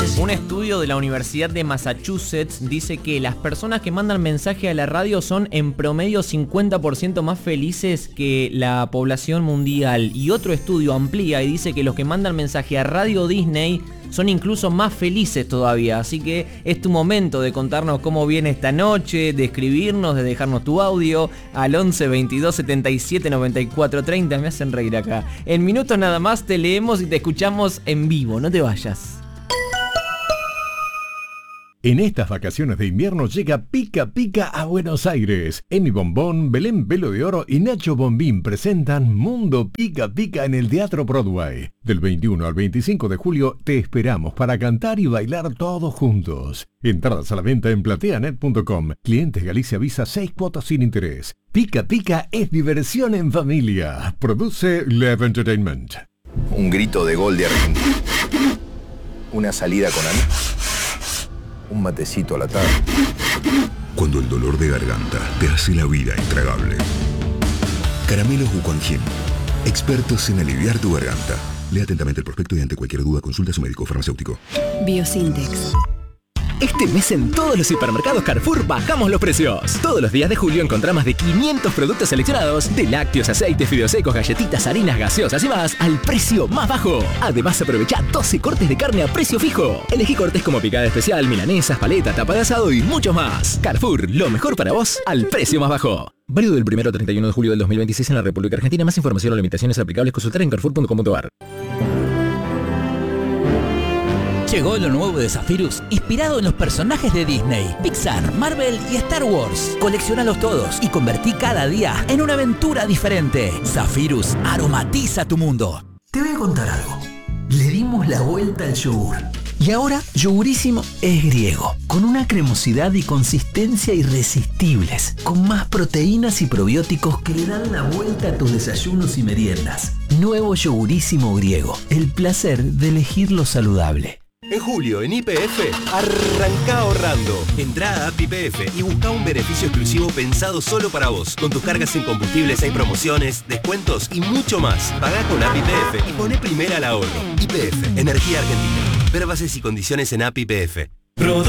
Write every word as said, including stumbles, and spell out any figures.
Un estudio de la Universidad de Massachusetts dice que las personas que mandan mensaje a la radio son en promedio cincuenta por ciento más felices que la población mundial. Y otro estudio amplía y dice que los que mandan mensaje a Radio Disney son incluso más felices todavía. Así que es tu momento de contarnos cómo viene esta noche, de escribirnos, de dejarnos tu audio al once veintidós setenta y siete noventa y cuatro treinta. Me hacen reír acá. En minutos nada más te leemos y te escuchamos en vivo. No te vayas. En estas vacaciones de invierno llega Pica Pica a Buenos Aires. Emi Bombón, Belén Pelo de Oro y Nacho Bombín presentan Mundo Pica Pica en el Teatro Broadway. Del veintiuno al veinticinco de julio te esperamos para cantar y bailar todos juntos. Entradas a la venta en plateanet punto com. Clientes Galicia Visa, seis cuotas sin interés. Pica Pica es diversión en familia. Produce Lev Entertainment. Un grito de gol de Argentina. Una salida con amigos. Un matecito a la tarde. Cuando el dolor de garganta te hace la vida intragable. Caramelos Wuquanjin, expertos en aliviar tu garganta. Lea atentamente el prospecto y ante cualquier duda consulta a su médico farmacéutico. Biosintex. Este mes en todos los hipermercados Carrefour bajamos los precios. Todos los días de julio encontrás más de quinientos productos seleccionados, de lácteos, aceites, fideos secos, galletitas, harinas, gaseosas y más, al precio más bajo. Además aprovecha doce cortes de carne a precio fijo. Elegí cortes como picada especial, milanesas, paleta, tapa de asado y mucho más. Carrefour, lo mejor para vos al precio más bajo. Válido del primero al treinta y uno de julio del dos mil veintiséis en la República Argentina. Más información o limitaciones aplicables consultar en carrefour punto com punto ar. Llegó lo nuevo de Zephyrus, inspirado en los personajes de Disney, Pixar, Marvel y Star Wars. Coleccionalos todos y convertí cada día en una aventura diferente. Zephyrus aromatiza tu mundo. Te voy a contar algo. Le dimos la vuelta al yogur. Y ahora, Yogurísimo es griego, con una cremosidad y consistencia irresistibles, con más proteínas y probióticos que le dan la vuelta a tus desayunos y meriendas. Nuevo Yogurísimo griego, el placer de elegir lo saludable. En julio, en Y P F, arranca ahorrando. Entrá a App Y P F y busca un beneficio exclusivo pensado solo para vos. Con tus cargas en combustibles hay promociones, descuentos y mucho más. Pagá con App Y P F y poné primera al ahorro. Y P F, Energía Argentina. Ver bases y condiciones en App Y P F.